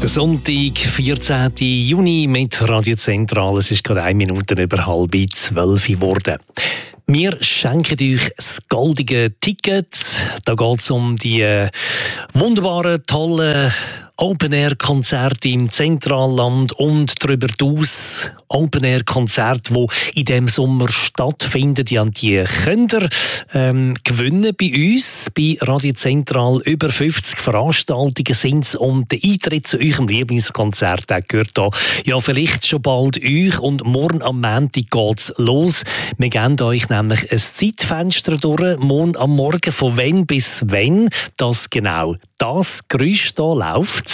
Der Sonntag, 14. Juni mit Radio Zentral. Es ist gerade 1 Minute über 11:30 geworden. Wir schenken euch das goldige Ticket. Da geht es um die wunderbaren, tollen Open-Air-Konzerte im Zentralland und darüber hinaus Open-Air-Konzerte, die in diesem Sommer stattfinden. Die könnt ihr gewinnen bei uns, bei Radio Zentral. Über 50 Veranstaltungen sind es und der Eintritt zu eurem Lieblingskonzert, der gehört da ja vielleicht schon bald euch. Und morgen am Montag geht es los. Wir geben euch nämlich ein Zeitfenster durch, morgen am Morgen, von wann bis wann das genau das Geräusch hier läuft.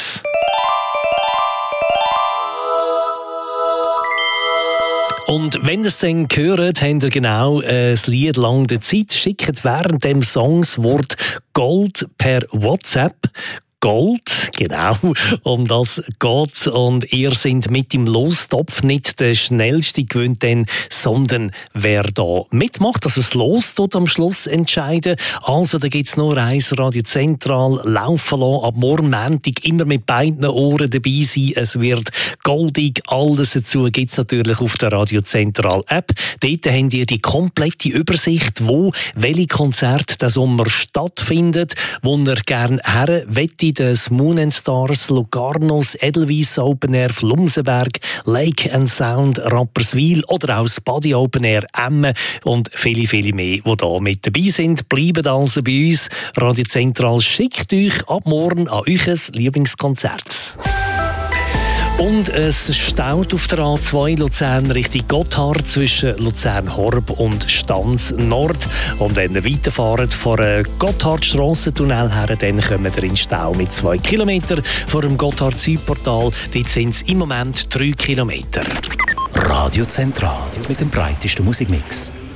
Und wenn ihr es dann hört, habt ihr genau ein Lied lang der Zeit. Schickt während dem Song das Wort Gold per WhatsApp. Gold, genau, um das geht's. Und ihr seid mit im Lostopf nicht der Schnellste gewinnt, sondern wer da mitmacht, dass es Los tut am Schluss entscheiden. Also da gibt's nur eins, Radio Zentral laufen lassen, ab morgen Montag immer mit beiden Ohren dabei sein. Es wird goldig, alles dazu gibt's natürlich auf der Radio Zentral App. Dort habt ihr die komplette Übersicht, wo welche Konzerte diesen Sommer stattfinden, wo ihr gerne her wettet. Das Moon and Stars, Locarnos, Edelweiss Open Air, Flumsenberg, Lake and Sound, Rapperswil oder auch das Body Open Air Emmen und viele, viele mehr, die hier mit dabei sind. Bleibt also bei uns. Radio Zentral schickt euch ab morgen an euch ein Lieblingskonzert. Und es staut auf der A2 Luzern Richtung Gotthard zwischen Luzern-Horb und Stanz Nord. Und wenn ihr weiterfahrt vor Gotthard-Strassentunnel her, dann kommt ihr in Stau mit 2 Kilometern vor dem Gotthard-Südportal. Dort sind es im Moment 3 Kilometer. Radio Zentral mit dem breitesten Musikmix.